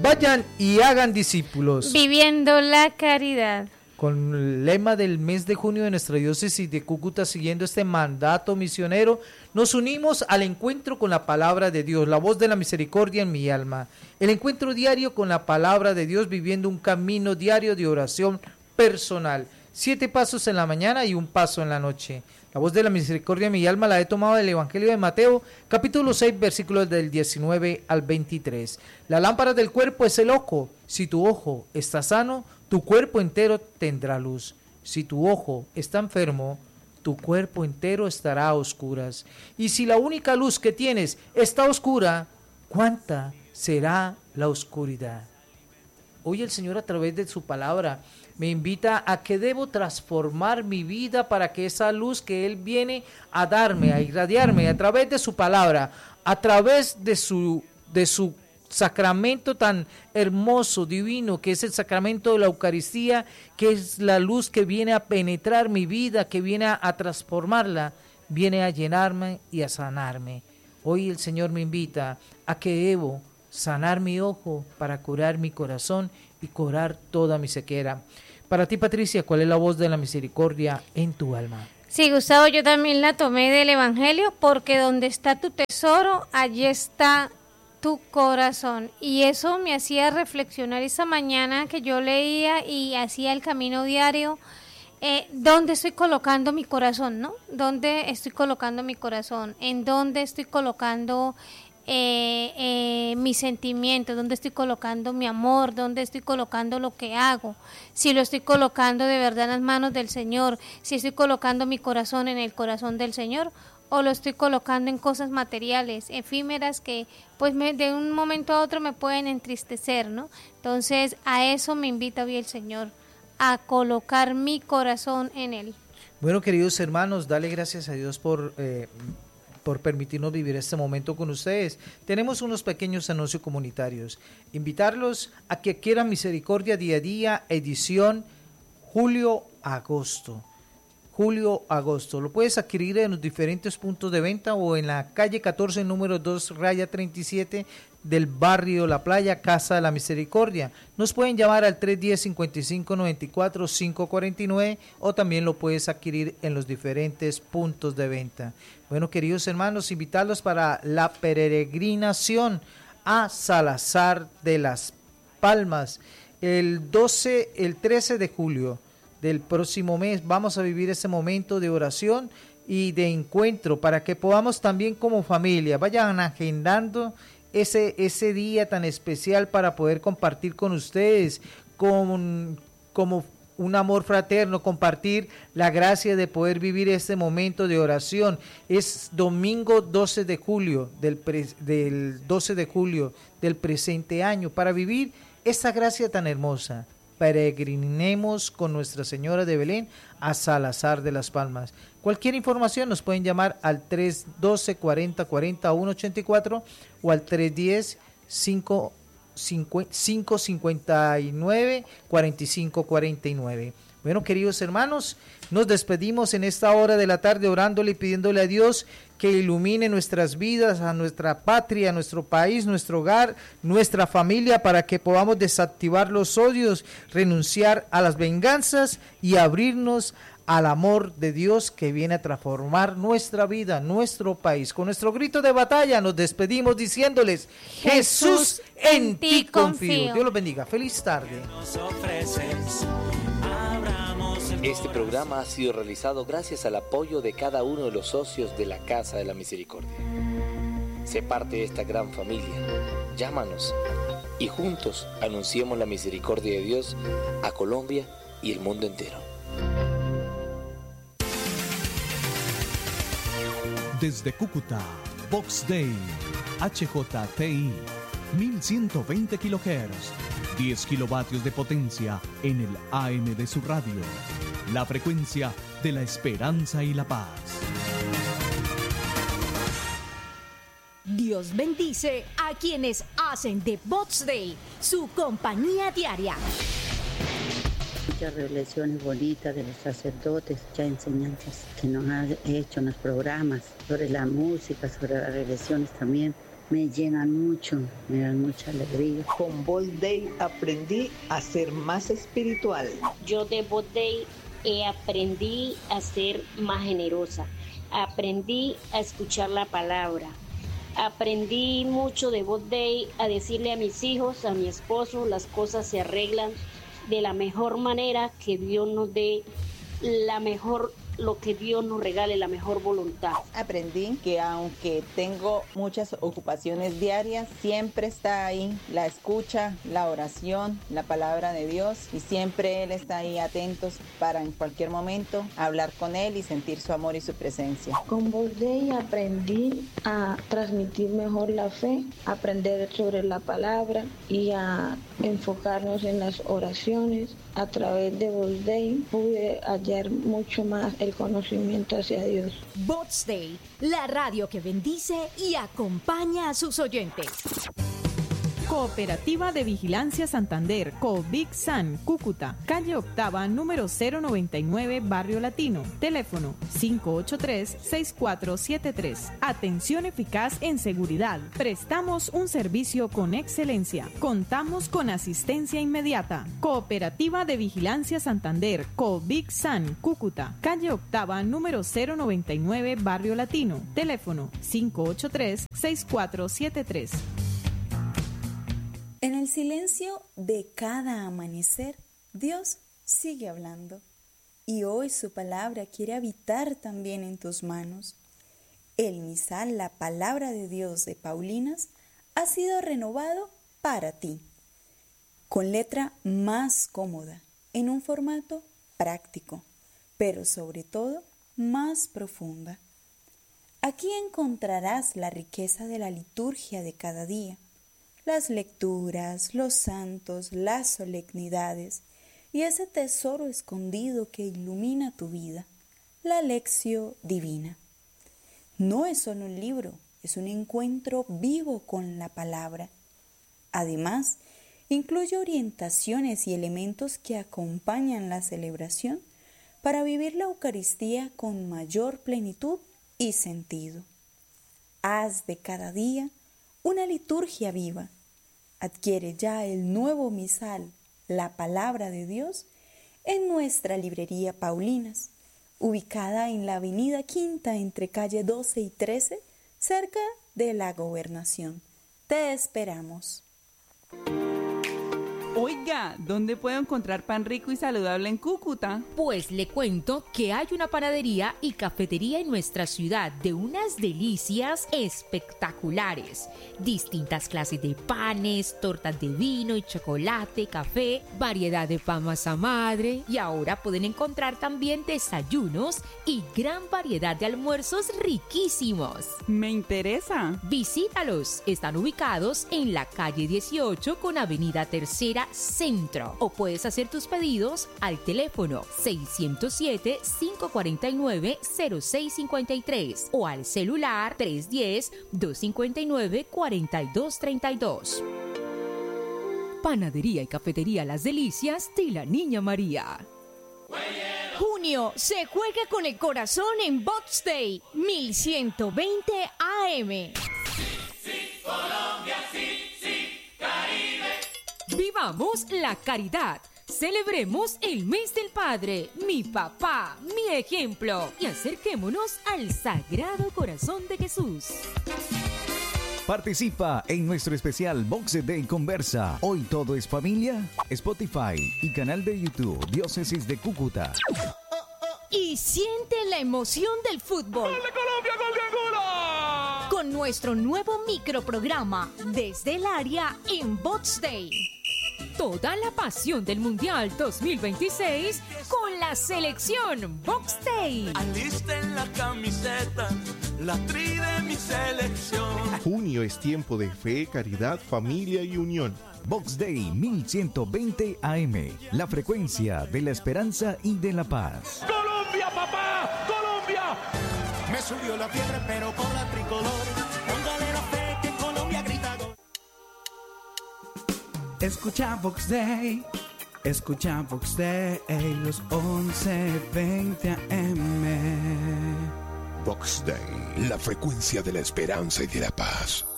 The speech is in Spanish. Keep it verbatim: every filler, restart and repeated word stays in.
Vayan y hagan discípulos. Viviendo la caridad. Con el lema del mes de junio de nuestra diócesis de Cúcuta, siguiendo este mandato misionero, nos unimos al encuentro con la palabra de Dios, la voz de la misericordia en mi alma. El encuentro diario con la palabra de Dios, viviendo un camino diario de oración personal. Siete pasos en la mañana y un paso en la noche. La voz de la misericordia en mi alma la he tomado del Evangelio de Mateo, capítulo seis, versículos del diecinueve al veintitrés. La lámpara del cuerpo es el ojo. Si tu ojo está sano, tu cuerpo entero tendrá luz. Si tu ojo está enfermo, tu cuerpo entero estará a oscuras. Y si la única luz que tienes está oscura, ¿cuánta será la oscuridad? Hoy el Señor, a través de su palabra, me invita a que debo transformar mi vida para que esa luz que Él viene a darme, a irradiarme a través de su palabra, a través de su, de su sacramento tan hermoso, divino, que es el sacramento de la Eucaristía, que es la luz que viene a penetrar mi vida, que viene a, a transformarla, viene a llenarme y a sanarme. Hoy el Señor me invita a que debo sanar mi ojo para curar mi corazón y curar toda mi sequera. Para ti, Patricia, ¿cuál es la voz de la misericordia en tu alma? Sí, Gustavo, yo también la tomé del Evangelio, porque donde está tu tesoro, allí está tu corazón. Y eso me hacía reflexionar esa mañana que yo leía y hacía el camino diario. Eh, ¿Dónde estoy colocando mi corazón, no? ¿Dónde estoy colocando mi corazón? ¿En dónde estoy colocando eh, eh, mis sentimientos? ¿Dónde estoy colocando mi amor? ¿Dónde estoy colocando lo que hago? Si lo estoy colocando de verdad en las manos del Señor, si estoy colocando mi corazón en el corazón del Señor, o lo estoy colocando en cosas materiales, efímeras, que pues me, de un momento a otro me pueden entristecer, ¿no? Entonces a eso me invita hoy el Señor, a colocar mi corazón en Él. Bueno, queridos hermanos, dale gracias a Dios por, eh, por permitirnos vivir este momento con ustedes. Tenemos unos pequeños anuncios comunitarios. Invitarlos a que quieran Misericordia Día a Día, edición julio-agosto. Julio-agosto. Lo puedes adquirir en los diferentes puntos de venta o en la calle catorce, número dos, raya treinta y siete del barrio La Playa, Casa de la Misericordia. Nos pueden llamar al tres uno cero, cinco cinco nueve cuatro, cinco cuatro nueve o también lo puedes adquirir en los diferentes puntos de venta. Bueno, queridos hermanos, invitarlos para la peregrinación a Salazar de las Palmas el doce, el trece de julio del próximo mes. Vamos a vivir ese momento de oración y de encuentro para que podamos también como familia, vayan agendando ese, ese día tan especial para poder compartir con ustedes con, como un amor fraterno, compartir la gracia de poder vivir este momento de oración. Es domingo doce de julio del, pre, del doce de julio del presente año, para vivir esta gracia tan hermosa. Peregrinemos con Nuestra Señora de Belén a Salazar de las Palmas. Cualquier información nos pueden llamar al tres uno dos, cuarenta, cuarenta, uno ochenta y cuatro o al tres uno cero, cinco cinco nueve, cuarenta y cinco cuarenta y nueve. Bueno, queridos hermanos, nos despedimos en esta hora de la tarde orándole y pidiéndole a Dios que ilumine nuestras vidas, a nuestra patria, a nuestro país, nuestro hogar, nuestra familia, para que podamos desactivar los odios, renunciar a las venganzas y abrirnos al amor de Dios que viene a transformar nuestra vida, nuestro país. Con nuestro grito de batalla nos despedimos diciéndoles: Jesús, en ti confío. Dios los bendiga. Feliz tarde. Este programa ha sido realizado gracias al apoyo de cada uno de los socios de la Casa de la Misericordia. Sé parte de esta gran familia. Llámanos y juntos anunciemos la misericordia de Dios a Colombia y el mundo entero. Desde Cúcuta, Vox Day, H J T I, mil ciento veinte kilohertz, diez kilovatios de potencia en el A M de su radio. La frecuencia de la esperanza y la paz. Dios bendice a quienes hacen de Vox Day su compañía diaria. Muchas revelaciones bonitas de los sacerdotes, muchas enseñanzas que nos han hecho en los programas, sobre la música, sobre las revelaciones también. me llenan mucho, me dan mucha alegría. Con Voz Day aprendí a ser más espiritual. Yo de Voz Day eh, aprendí a ser más generosa, aprendí a escuchar la palabra, aprendí mucho de Voz Day a decirle a mis hijos, a mi esposo, las cosas se arreglan de la mejor manera, que Dios nos dé la mejor, lo que Dios nos regale, la mejor voluntad. Aprendí que aunque tengo muchas ocupaciones diarias, siempre está ahí la escucha, la oración, la palabra de Dios, y siempre Él está ahí atentos para en cualquier momento hablar con Él y sentir su amor y su presencia. Con Voz Day aprendí a transmitir mejor la fe, aprender sobre la palabra y a enfocarnos en las oraciones. A través de Voz Day pude hallar mucho más el conocimiento hacia Dios. Voz Day, la radio que bendice y acompaña a sus oyentes. Cooperativa de Vigilancia Santander, COVIC-SAN, Cúcuta, calle Octava, número cero noventa y nueve, Barrio Latino. Teléfono cinco ocho tres, seis cuatro siete tres. Atención eficaz en seguridad. Prestamos un servicio con excelencia. Contamos con asistencia inmediata. Cooperativa de Vigilancia Santander, COVIC-SAN, Cúcuta, calle Octava, número cero noventa y nueve, Barrio Latino. Teléfono cinco ocho tres, seis cuatro siete tres. En el silencio de cada amanecer, Dios sigue hablando. Y hoy su palabra quiere habitar también en tus manos. El misal, la palabra de Dios de Paulinas, ha sido renovado para ti. Con letra más cómoda, en un formato práctico, pero sobre todo más profunda. Aquí encontrarás la riqueza de la liturgia de cada día, las lecturas, los santos, las solemnidades y ese tesoro escondido que ilumina tu vida, la lección divina. No es solo un libro, es un encuentro vivo con la palabra. Además, incluye orientaciones y elementos que acompañan la celebración para vivir la Eucaristía con mayor plenitud y sentido. Haz de cada día una liturgia viva. Adquiere ya el nuevo misal, la palabra de Dios, en nuestra librería Paulinas, ubicada en la avenida Quinta entre calle doce y trece, cerca de la Gobernación. Te esperamos. Oiga, ¿dónde puedo encontrar pan rico y saludable en Cúcuta? Pues le cuento que hay una panadería y cafetería en nuestra ciudad de unas delicias espectaculares. Distintas clases de panes, tortas de vino y chocolate, café, variedad de pan masa madre. Y ahora pueden encontrar también desayunos y gran variedad de almuerzos riquísimos. Me interesa. Visítalos. Están ubicados en la calle dieciocho con avenida Tercera Centro, o puedes hacer tus pedidos al teléfono seiscientos siete, cinco cuatro nueve, cero seis cinco tres o al celular tres uno cero, dos cinco nueve, cuatro dos tres dos. Panadería y cafetería Las Delicias de la Niña María. Junio se juega con el corazón en Voz Day mil ciento veinte A M. Sí, Colombia, sí, sí, Caribe. Vivamos la caridad. Celebremos el mes del Padre, mi papá, mi ejemplo, y acerquémonos al Sagrado Corazón de Jesús. Participa en nuestro especial Vox Day Conversa. Hoy todo es familia. Spotify y canal de YouTube Diócesis de Cúcuta. Y siente la emoción del fútbol. ¡Gol de Colombia, gol de Angola! Con nuestro nuevo microprograma desde el área en Voz Day. Toda la pasión del Mundial dos mil veintiséis con la selección Vox Day. Alisten la camiseta, la tri de mi selección. Junio es tiempo de fe, caridad, familia y unión. Vox Day mil ciento veinte A M, la frecuencia de la esperanza y de la paz. ¡Colombia, papá! ¡Colombia! Me subió la fiebre, pero con la tricolor. Póngale la fe que Colombia grita. Escucha Vox Day, escucha Vox Day, los once veinte A M. Vox Day, la frecuencia de la esperanza y de la paz.